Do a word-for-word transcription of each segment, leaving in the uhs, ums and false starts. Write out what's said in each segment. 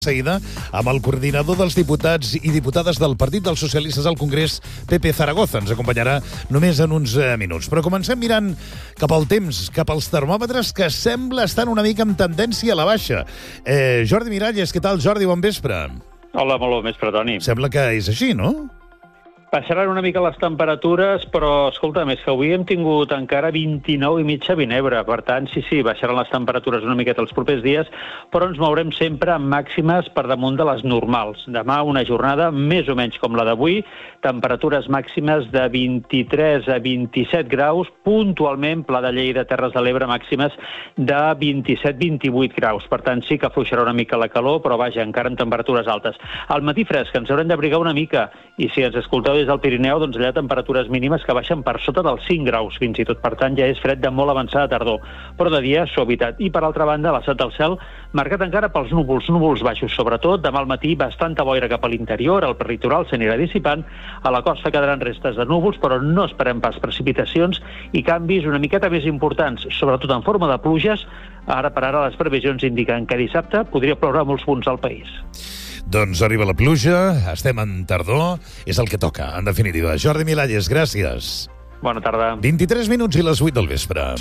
seguida amb el coordinador dels diputats i diputades del Partit dels Socialistes al Congrés, Pepe Zaragoza. Ens acompanyarà només en uns eh, minuts. Però comencem mirant cap al temps, cap als termòmetres, que sembla estar una mica amb tendència a la baixa. Eh, Jordi Miralles, què tal, Jordi? Bon vespre. Hola, molt bon vespre, Toni. Sembla que és així, no? Baixaran una mica les temperatures, però, escolta, més que avui hem tingut encara vint-i-nou i mitja Vinebre. Per tant, sí, sí, baixaran les temperatures una miqueta els propers dies, però ens mourem sempre amb màximes per damunt de les normals. Demà una jornada més o menys com la d'avui, temperatures màximes de vint-i-tres a vint-i-set graus, puntualment Pla de Lleida, Terres de l'Ebre, màximes de vint-i-set a vint-i-vuit graus. Per tant, sí que afluixarà una mica la calor, però vaja, encara amb temperatures altes. Al matí fresc, ens haurem d'abrigar una mica, i si ens escolteu des del Pirineu, doncs allà temperatures mínimes que baixen per sota dels cinc graus, fins i tot. Per tant, ja és fred de molt avançada tardor, però de dia suavitat. I per altra banda, l'estat del cel marcat encara pels núvols, núvols baixos, sobretot demà al matí bastanta boira cap a l'interior, el litoral s'anirà dissipant, a la costa quedaran restes de núvols, però no esperem pas precipitacions i canvis una miqueta més importants, sobretot en forma de pluges. Ara per ara les previsions indiquen que dissabte podria ploure a molts punts del país. Doncs arriba la pluja, estem en tardor, és el que toca, en definitiva. Jordi Miralles, gràcies. Bona tarda. vint-i-tres minuts i les vuit del vespre.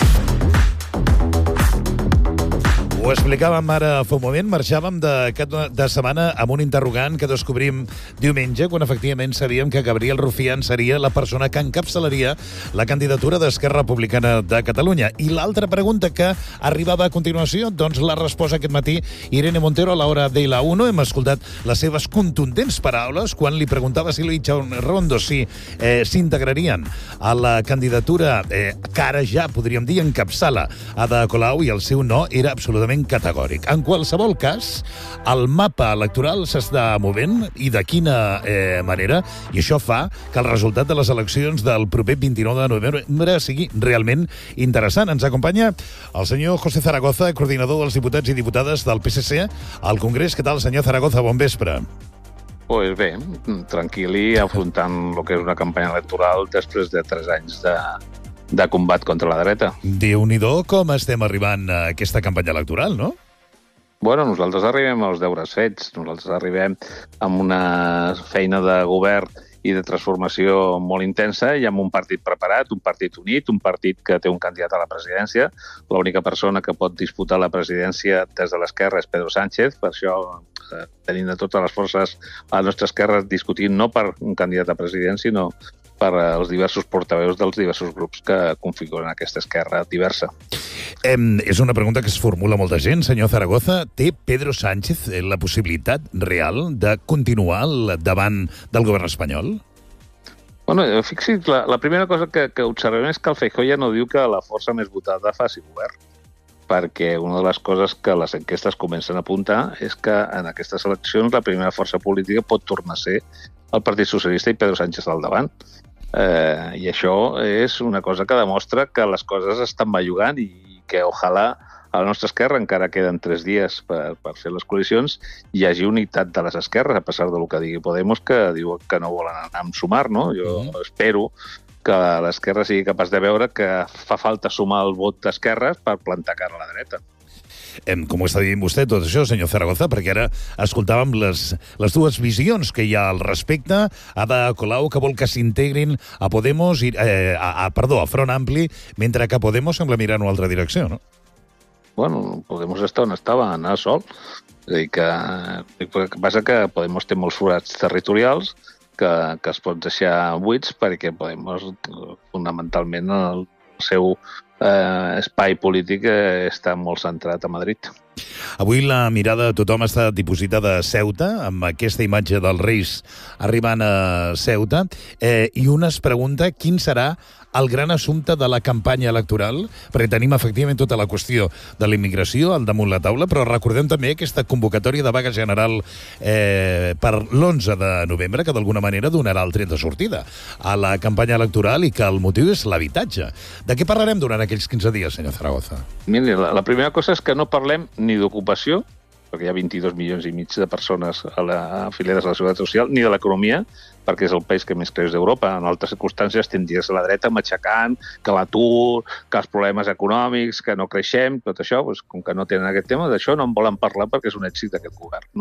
Ho explicàvem ara fa un moment, marxàvem de, de setmana amb un interrogant que descobrim diumenge, quan efectivament sabíem que Gabriel Rufián seria la persona que encapçalaria la candidatura d'Esquerra Republicana de Catalunya. I l'altra pregunta que arribava a continuació, doncs la resposta aquest matí Irene Montero a l'hora de la UNO. Hem escoltat les seves contundents paraules quan li preguntava a Silvia Rondo si eh, s'integrarien a la candidatura eh, que ara ja, podríem dir, encapçala Ada Colau, i el seu no era absolutament categòric. En qualsevol cas, el mapa electoral s'està movent, i de quina eh, manera, i això fa que el resultat de les eleccions del proper vint-i-nou de novembre sigui realment interessant. Ens acompanya el senyor José Zaragoza, coordinador dels diputats i diputades del P S C al Congrés. Què tal, senyor Zaragoza? Bon vespre. Pues bé, tranquil i afrontant el que és una campanya electoral després de tres anys de, de combat contra la dreta. Déu-n'hi-do com estem arribant a aquesta campanya electoral, no? Bueno, nosaltres arribem als deures fets. Nosaltres arribem amb una feina de govern i de transformació molt intensa i amb un partit preparat, un partit unit, un partit que té un candidat a la presidència. L'única persona que pot disputar la presidència des de l'esquerra és Pedro Sánchez. Per això eh, tenim a totes les forces a la nostra esquerra discutint no per un candidat a president, sinó per als diversos portaveus dels diversos grups que configuren aquesta esquerra diversa. Eh, és una pregunta que es formula molta gent, senyor Zaragoza. Té Pedro Sánchez la possibilitat real de continuar davant del govern espanyol? Bueno, fixi's, la, la primera cosa que, que observem és que el Feijóo ja no diu que la força més votada faci govern, perquè una de les coses que les enquestes comencen a apuntar és que en aquestes eleccions la primera força política pot tornar a ser el Partit Socialista i Pedro Sánchez al davant. Eh, I això és una cosa que demostra que les coses estan bellugant i que ojalà a la nostra esquerra, encara queden tres dies per, per fer les coalicions, hi hagi unitat de les esquerres, a pesar del que digui Podemos, que diu que no volen anar amb sumar, no? Jo mm-hmm. espero que l'esquerra sigui capaç de veure que fa falta sumar el vot d'esquerres per plantar cara a la dreta. Com ho està dient vostè, tot això, senyor Zaragoza? Perquè ara escoltàvem les, les dues visions que hi ha al respecte. Ada Colau, que vol que s'integrin a Podemos, i, eh, a, a, perdó, a Front Ampli, mentre que Podemos sembla mirar en una altra direcció, no? Bueno, Podemos està on estava, anar sol. És a dir, que, que passa que Podemos té molts forats territorials que, que es pot deixar buits perquè Podemos, fonamentalment, el seu eh, espai polític eh, està molt centrat a Madrid. Avui la mirada de tothom està dipositada a Ceuta, amb aquesta imatge dels Reis arribant a Ceuta, eh, i un es pregunta quin serà el gran assumpte de la campanya electoral, perquè tenim efectivament tota la qüestió de la immigració al damunt la taula, però recordem també aquesta convocatòria de vaga general eh, per l'onze de novembre, que d'alguna manera donarà el tret de sortida a la campanya electoral i que el motiu és l'habitatge. De què parlarem durant aquells quinze dies, senyor Zaragoza? Miri, la, la primera cosa és que no parlem ni d'ocupació perquè hi ha vint-i-dos milions i mig de persones a la, afiliades a la Seguretat Social, ni de l'economia, perquè és el país que més creix d'Europa. En altres circumstàncies tindries a la dreta matxacant que l'atur, que els problemes econòmics, que no creixem, tot això, doncs, com que no tenen aquest tema, d'això no en volen parlar perquè és un èxit d'aquest govern.